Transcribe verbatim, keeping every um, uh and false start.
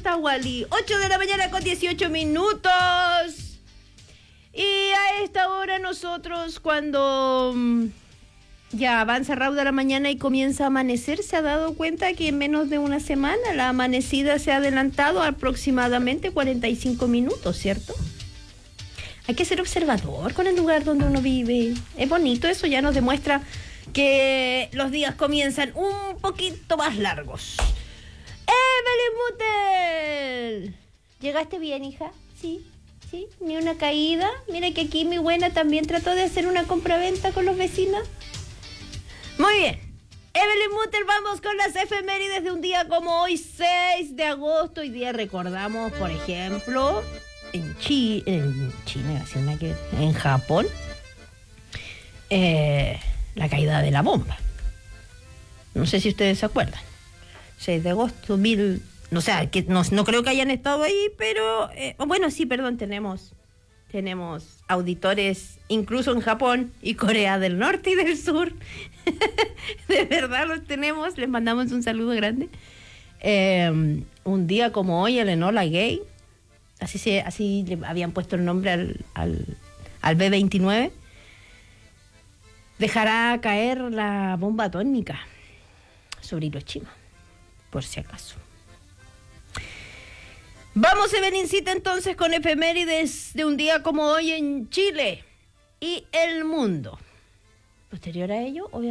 está Wally? ocho de la mañana con dieciocho minutos. Y a esta hora nosotros, cuando mm, ya avanza rauda la mañana y comienza a amanecer, se ha dado cuenta que en menos de una semana la amanecida se ha adelantado aproximadamente cuarenta y cinco minutos, ¿cierto? Hay que ser observador con el lugar donde uno vive. Es bonito, eso ya nos demuestra que los días comienzan un poquito más largos. ¡Evelyn Mutel! ¿Llegaste bien, hija? Sí, sí, ni una caída. Mira que aquí mi buena también trató de hacer una compraventa con los vecinos. Muy bien. Evelyn Mutel, vamos con las efemérides de un día como hoy, seis de agosto. Hoy día recordamos, por ejemplo, en, Chi en China, en Japón, eh, la caída de la bomba. No sé si ustedes se acuerdan. seis de agosto, mil... O sea, que no, no creo que hayan estado ahí, pero... Eh, bueno, sí, perdón, tenemos... Tenemos auditores incluso en Japón y Corea del Norte y del Sur. De verdad los tenemos. Les mandamos un saludo grande. Eh, un día como hoy, el Enola Gay, así, se, así le habían puesto el nombre al, al, al B veintinueve, dejará caer la bomba atómica sobre Hiroshima, por si acaso. Vamos, Evelincita, entonces con efemérides de un día como hoy en Chile y el mundo. Posterior a ello, obviamente.